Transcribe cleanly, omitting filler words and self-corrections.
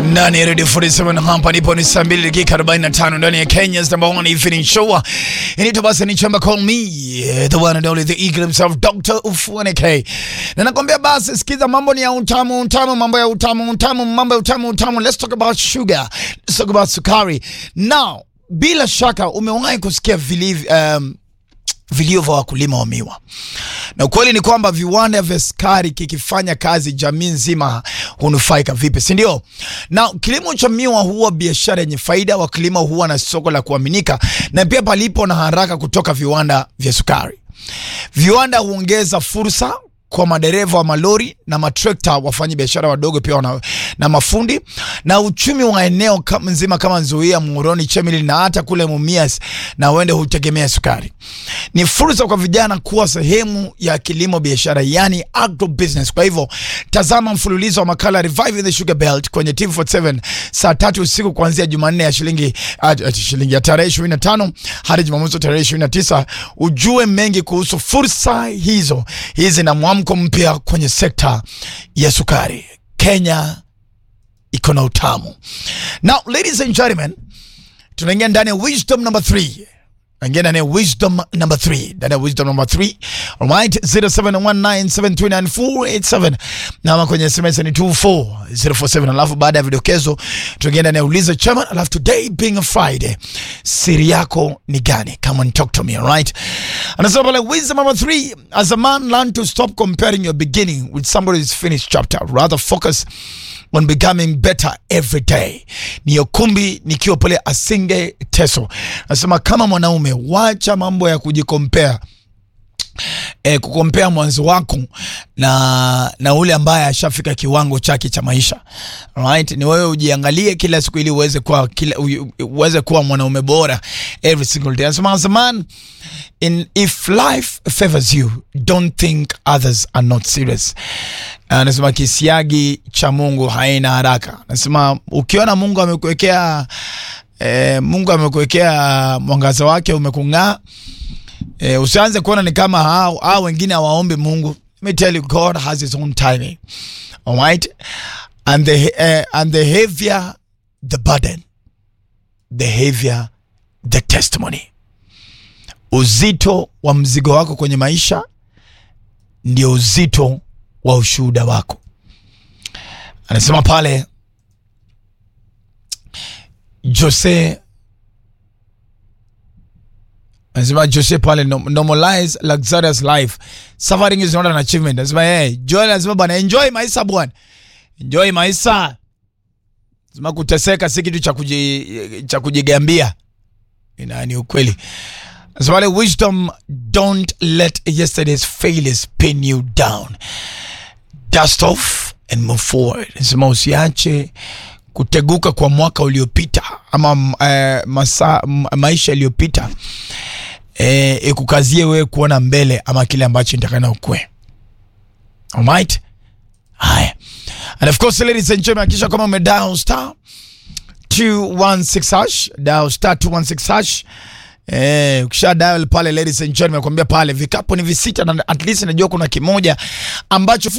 Ndani ya Radio 47 hapa nipo ni saa 2 dakika 45 ndani ya Kenya's number one evening show. Inaitwa basi ni chamba call me the one and only the eagle himself Dr. Ufuaneke. Na nakwambia basi sikiza mambo ni ya utamu, mambo ya utamu. Let's talk about sugar. Let's talk about sukari. Now, bila shaka umewahi kusikia vilio vya wakulima wa miwa. Na ukweli ni kwamba viwanda vya sukari kikifanya kazi jamii nzima hunufaika vipi, si ndio? Na kilimo cha miwa huwa biashara yenye faida, wakulima huwa na soko la kuaminika na pia palipo na haraka kutoka viwanda vya sukari. Viwanda huongeza fursa kwa madereva wa malori na matrekta, wafanya biashara wadogo pia na mafundi, na uchumi wa eneo nzima kama Nzoia, Muhoroni, Chemelil na hata kule Mumias na Wende hutegemea sukari. Ni fursa kwa vijana kuwa sehemu ya kilimo biashara, yani agro business. Kwa hivyo tazama mfululizo wa makala Reviving the Sugar Belt kwenye TV47 saa 3 usiku kuanzia Jumanne ya shilingi ya tarehe 25 hadi Jumamosi tarehe 29, ujue mengi kuhusu fursa hizi na mwamko mpya kwenye sekta ya sukari. Kenya iko na utamu. Now, ladies and gentlemen, tunaingia ndani ya wisdom number 3. Wisdom number 3. Alright, 0719729487. Na kwenye SMS ni 24047. Alafu baada ya vidokezo tunaingia ndani ya uliza chairman. Alafu today being a Friday, siri yako ni gani? Come on, talk to me, alright? Anasema pale wisdom number 3, as a man, learn to stop comparing your beginning with somebody's finished chapter. Rather focus on becoming better every day. Ni Okumbi nikiwa pale Asinge Teso. Nasema kama mwanaume wacha mambo ya kujikompea. Kukompea mwanzo wako na ule ambaye ashafika kiwango chake cha maisha. Right? Ni wewe ujiangalie kila siku ili uweze kuwa mwanaume bora every single day. Nasema as a man, if life favors you, don't think others are not serious. Nasema kisiagi cha Mungu haina haraka. Nasema ukiona Mungu amekuwekea mwangaza wake umekung'aa, usianze kuona ni kama hao wengine hawaombe Mungu. Let me tell you, God has his own timing. All right? And the heavier the burden, the heavier the testimony. Uzito wa mzigo wako kwenye maisha ndio uzito wa ushuhuda wako. Anasema pale Jose pale, normalize luxurious life. Suffering is not an achievement. Anasema Joel anasema bana, enjoy maisha bwana. Enjoy maisha. Anasema kuteseka si kitu cha kujigambia. Ni ukweli. Anasema pale wisdom, don't let yesterday's failures pin you down. Dust off and move forward. Anasema usiache kuteguka kwa mwaka uliopita ama maisha yaliyopita. Ikukazie wewe kuona mbele ama kile ambacho nitakana ukue. Alright? Haya. And of course, ladies and gentlemen, hakisha kama umedial star 216 hash, dial star 216 hash. Ukisha dial pale, ladies and gentlemen, nakwambia pale vikapu ni visita na at least najua kuna kimoja ambacho